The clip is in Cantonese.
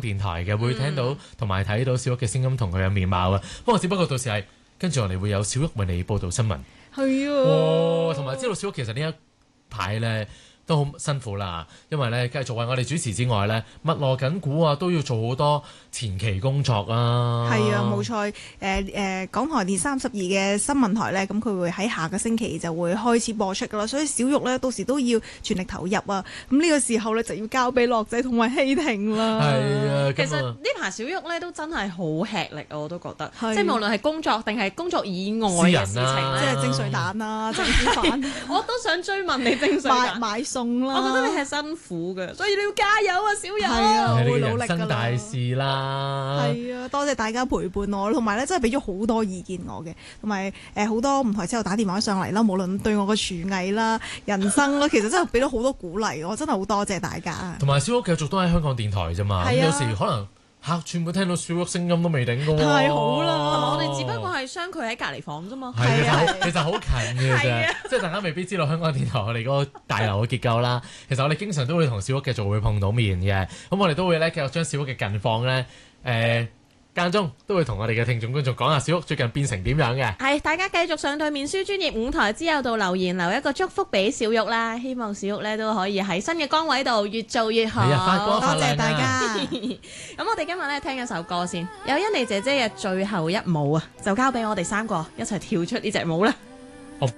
電台嘅，會聽到同埋睇到小玉嘅聲音同佢嘅面貌啊。不過只不過到時係跟住我哋會有小玉為你報道新聞。 係啊， 同埋知道小玉其實呢一排咧都好辛苦啦，因為咧繼續為我哋主持之外咧，密鑼緊鼓啊，都要做好多前期工作啊。 係啊，冇錯。港台電32嘅新聞台咧，咁佢會喺下個星期就會開始播出噶啦，所以小玉咧到時都要全力投入啊。咁呢個時候咧就要交俾樂仔同埋希婷啦。 係啊， 其實呢排小玉咧都真係好吃力啊，我都覺得， 係即係無論係工作定係工作以外嘅事情咧， 即係蒸水蛋啊、蒸煮飯， 我都想追問你蒸水蛋。 買餸啦。 我覺得你係辛苦嘅，所以你要加油啊，小玉！ 係啊， 係會呢個人生努力㗎啦。 大事啦。 係啊，多謝大家陪伴我，同埋咧真係俾咗好多意見我嘅，同埋好多唔同之後打電話上嚟啦，無論對我嘅廚藝啦、人生啦，其實真係俾咗好多鼓勵，我真係好多謝大家。 同埋小玉繼續都喺香港電台啫嘛， 係啊有時可能客全部聽到小玉聲音都未定㗎喎。 太好啦！ 同埋我哋只不過係相距喺隔離房啫嘛。 係啊其實好近嘅啫係啊， 即係大家未必知道香港電台我哋嗰個大樓嘅結構啦。其實我哋經常都會同小玉繼續會碰到面嘅，咁我哋都會咧繼續將小玉嘅近況咧間中都會同我哋嘅聽眾觀眾講下小玉最近變成點樣嘅。 係，大家繼續上對面書專頁5台之友度留言，留一個祝福俾小玉啦。希望小玉咧都可以喺新嘅崗位度越做越好。 係啊，發光發亮啊！ 多謝大家。 咁我哋今日咧聽一首歌先，有欣妮姐姐嘅最後一舞啊，就交俾我哋3個一齊跳出呢隻舞啦。